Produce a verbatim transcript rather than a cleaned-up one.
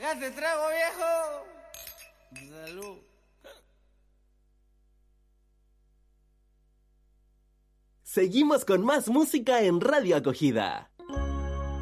Acá te trago, viejo. Salud. Seguimos con más música en Radio Acogida.